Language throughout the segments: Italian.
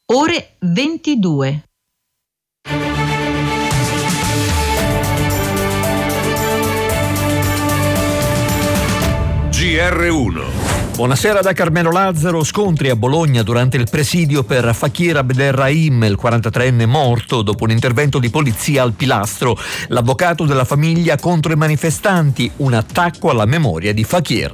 ore 22. GR1. Buonasera da Carmelo Lazzaro. Scontri a Bologna durante il presidio per Fakir Abderrahim, il 43enne morto dopo un intervento di polizia al Pilastro. L'avvocato della famiglia contro i manifestanti, un attacco alla memoria di Fakir.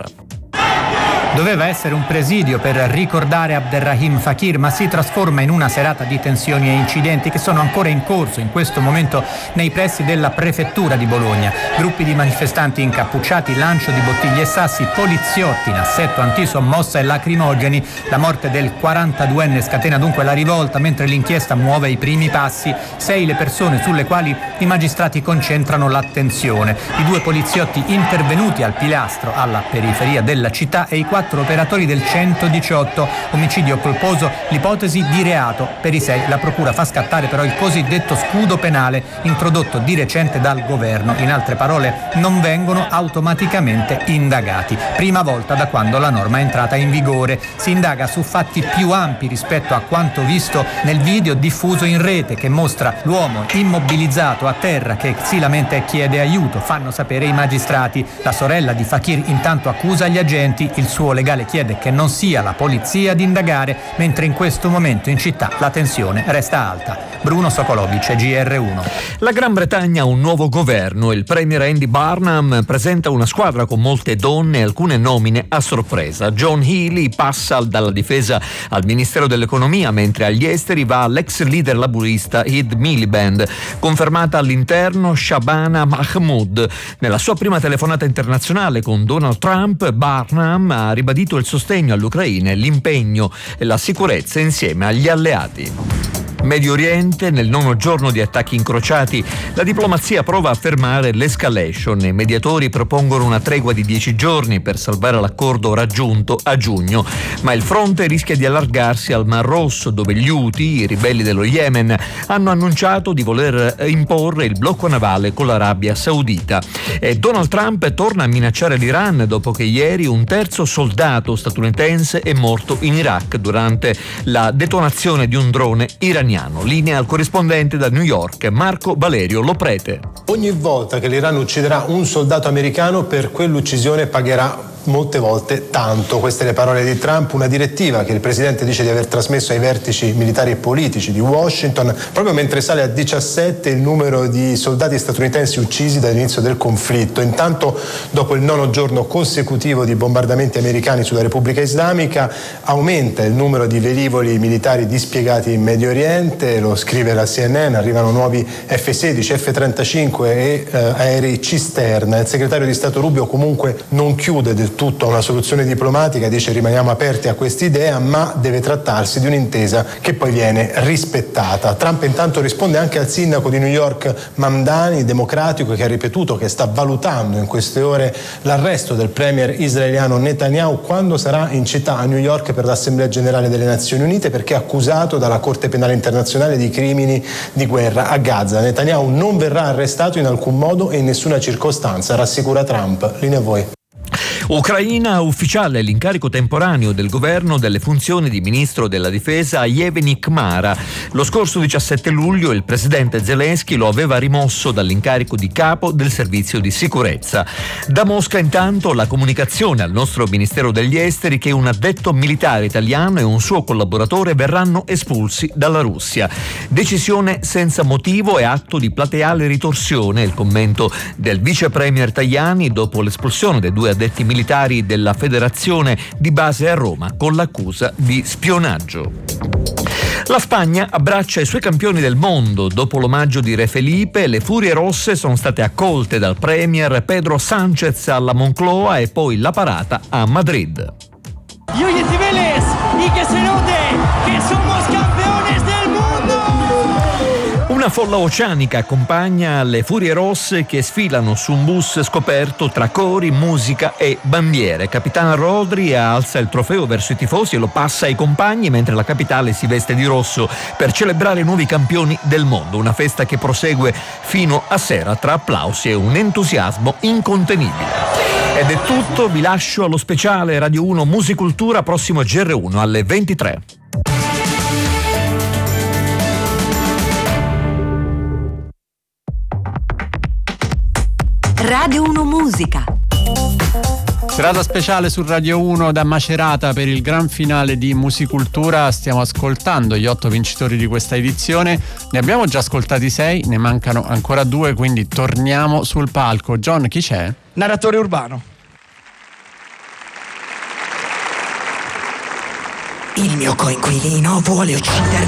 Doveva essere un presidio per ricordare Abderrahim Fakir, ma si trasforma in una serata di tensioni e incidenti che sono ancora in corso in questo momento nei pressi della prefettura di Bologna. Gruppi di manifestanti incappucciati, lancio di bottiglie e sassi, poliziotti in assetto antisommossa e lacrimogeni. La morte del 42enne scatena dunque la rivolta, mentre l'inchiesta muove i primi passi. 6 le persone sulle quali i magistrati concentrano l'attenzione. I 2 poliziotti intervenuti al Pilastro, alla periferia della città, e i 4 operatori del 118. Omicidio colposo, l'ipotesi di reato. Per i 6 la procura fa scattare però il cosiddetto scudo penale introdotto di recente dal governo. In altre parole, non vengono automaticamente indagati. Prima volta da quando la norma è entrata in vigore. Si indaga su fatti più ampi rispetto a quanto visto nel video diffuso in rete, che mostra l'uomo immobilizzato a terra che si lamenta e chiede aiuto. Fanno sapere i magistrati. La sorella di Fakir intanto accusa gli agenti. Il suo legale chiede che non sia la polizia ad indagare, mentre in questo momento in città la tensione resta alta. Bruno Sokolovic, GR1. La Gran Bretagna ha un nuovo governo. Il premier Andy Burnham presenta una squadra con molte donne e alcune nomine a sorpresa. John Healey passa dalla difesa al Ministero dell'Economia, mentre agli esteri va l'ex leader laburista Ed Miliband. Confermata all'interno Shabana Mahmood. Nella sua prima telefonata internazionale con Donald Trump, Burnham ha ribadito il sostegno all'Ucraina e l'impegno e la sicurezza insieme agli alleati. Medio Oriente, nel 9° giorno di attacchi incrociati, la diplomazia prova a fermare l'escalation. I mediatori propongono una tregua di 10 giorni per salvare l'accordo raggiunto a giugno, ma il fronte rischia di allargarsi al Mar Rosso, dove gli Houthi, i ribelli dello Yemen, hanno annunciato di voler imporre il blocco navale con l'Arabia Saudita. E Donald Trump torna a minacciare l'Iran dopo che ieri un terzo soldato statunitense è morto in Iraq durante la detonazione di un drone iraniano. Linea al corrispondente da New York, Marco Valerio Loprete. Ogni volta che l'Iran ucciderà un soldato americano, per quell'uccisione pagherà molte volte tanto. Queste le parole di Trump, una direttiva che il presidente dice di aver trasmesso ai vertici militari e politici di Washington, proprio mentre sale a 17 il numero di soldati statunitensi uccisi dall'inizio del conflitto. Intanto, dopo il 9° giorno consecutivo di bombardamenti americani sulla Repubblica Islamica, aumenta il numero di velivoli militari dispiegati in Medio Oriente, lo scrive la CNN, arrivano nuovi F-16, F-35 e aerei cisterna. Il segretario di Stato Rubio comunque non chiude del tutto a una soluzione diplomatica, dice rimaniamo aperti a quest'idea, ma deve trattarsi di un'intesa che poi viene rispettata. Trump intanto risponde anche al sindaco di New York Mamdani, democratico, che ha ripetuto che sta valutando in queste ore l'arresto del premier israeliano Netanyahu quando sarà in città a New York per l'Assemblea Generale delle Nazioni Unite, perché è accusato dalla Corte Penale Internazionale di crimini di guerra a Gaza. Netanyahu non verrà arrestato in alcun modo e in nessuna circostanza, rassicura Trump. Linea a voi. Ucraina, ufficiale l'incarico temporaneo del governo delle funzioni di ministro della difesa a Yevgeny Kmara. Lo scorso 17 luglio il presidente Zelensky lo aveva rimosso dall'incarico di capo del servizio di sicurezza. Da Mosca intanto la comunicazione al nostro Ministero degli Esteri che un addetto militare italiano e un suo collaboratore verranno espulsi dalla Russia. Decisione senza motivo e atto di plateale ritorsione, il commento del vice premier Tajani dopo l'espulsione dei 2 addetti militari della Federazione di base a Roma con l'accusa di spionaggio. La Spagna abbraccia i suoi campioni del mondo. Dopo l'omaggio di Re Felipe, le Furie Rosse sono state accolte dal premier Pedro Sánchez alla Moncloa e poi la parata a Madrid. Y hoy es Cibeles y que se note que somos campeones del mundo. Una folla oceanica accompagna le Furie Rosse che sfilano su un bus scoperto tra cori, musica e bandiere. Capitan Rodri alza il trofeo verso i tifosi e lo passa ai compagni mentre la capitale si veste di rosso per celebrare i nuovi campioni del mondo. Una festa che prosegue fino a sera tra applausi e un entusiasmo incontenibile. Ed è tutto, vi lascio allo speciale Radio 1 Musicultura, prossimo GR1 alle 23. Radio 1 Musica. Serata speciale su Radio 1 da Macerata per il gran finale di Musicultura. Stiamo ascoltando gli 8 vincitori di questa edizione. Ne abbiamo già ascoltati 6, ne mancano ancora 2, quindi torniamo sul palco. John, chi c'è? Narratore urbano. Il mio coinquilino vuole uccidere